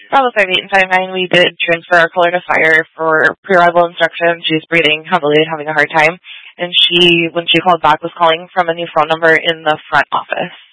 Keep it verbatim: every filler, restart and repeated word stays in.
Bravo five eight and five nine, we did transfer our caller to fire for pre-arrival instruction. She was breathing heavily and having a hard time. And she, when she called back, was calling from a new phone number in the front office.